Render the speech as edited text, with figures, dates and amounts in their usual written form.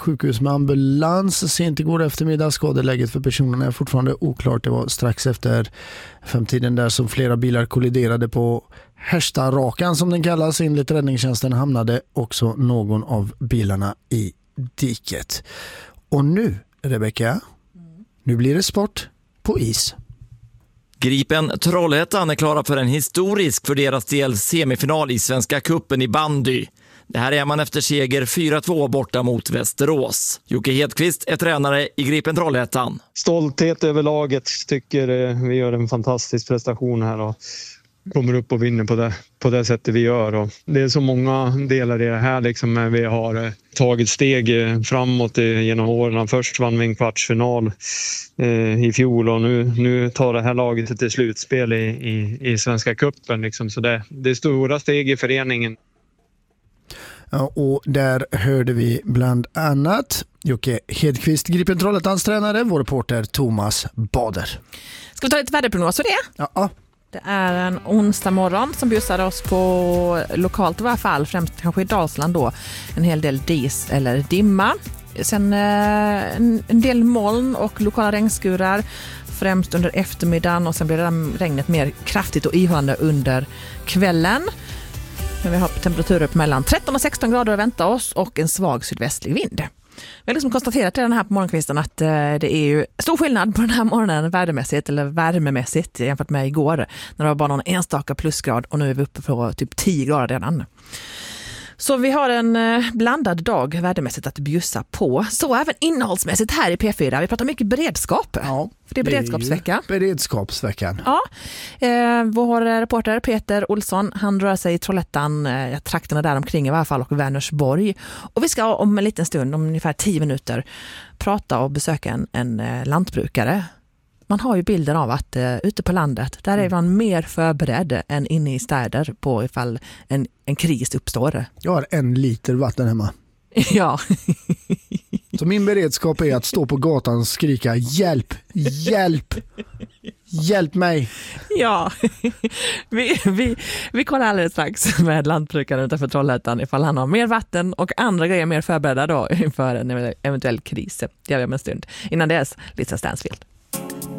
sjukhus med ambulans sent igår eftermiddag. Skadeläget för personerna är fortfarande oklart. Det var strax efter 5-tiden där som flera bilar kolliderade på Härstarakan som den kallas. Enligt räddningstjänsten hamnade också någon av bilarna i diket. Och nu, Rebecka, nu blir det sport på is. Gripen Trollhättan är klara för en historisk för deras del semifinal i Svenska cupen i bandy. Det här är man efter seger 4-2 borta mot Västerås. Jocke Hedqvist är tränare i Gripen Trollhättan. Stolthet över laget, tycker vi gör en fantastisk prestation här och kommer upp och vinner på det sättet vi gör. Och det är så många delar i det här liksom, när vi har tagit steg framåt genom åren. Först vann vi en kvartsfinal i fjol och nu tar det här laget till slutspel i Svenska cupen. Liksom. Så det är stora steg i föreningen. Ja, och där hörde vi bland annat Jocke Hedqvist, Gripen Trollhättans tränare, vår reporter Thomas Bader. Ska vi ta lite väderprognos för det? Ja. Det är en onsdag morgon som bjussar oss på lokalt i varje fall, främst kanske i Dalsland då, en hel del dis eller dimma. Sen en del moln och lokala regnskurar främst under eftermiddagen och sen blir det regnet mer kraftigt och ihållande under kvällen. Men vi har temperaturer på mellan 13 och 16 grader att vänta oss och en svag sydvästlig vind. Vi har liksom konstaterat redan här på morgonkvisten att det är ju stor skillnad på den här morgonen värmemässigt jämfört med igår när det var bara någon enstaka plusgrad och nu är vi uppe på typ 10 grader redan. Så vi har en blandad dag värdemässigt att bjussa på. Så även innehållsmässigt här i P4. Vi pratar mycket beredskap. Ja, för det är beredskapsvecka. Beredskapsveckan. Ja. Vår reporter Peter Olsson, han rör sig i Trollhättan, trakterna där omkring i varje fall, och Vänersborg. Och vi ska om en liten stund, om ungefär 10 minuter, prata och besöka en lantbrukare. Man har ju bilden av att ute på landet, där är man mer förberedd än inne i städer på ifall en kris uppstår. Jag har 1 liter vatten hemma. Ja. Så min beredskap är att stå på gatan och skrika hjälp, hjälp, hjälp mig. Ja, vi kollar alldeles strax med lantbrukaren utanför Trollhättan ifall han har mer vatten och andra grejer mer förberedda då inför en eventuell kris. Det gör vi om en stund. Innan dess, Lisa Stansfield.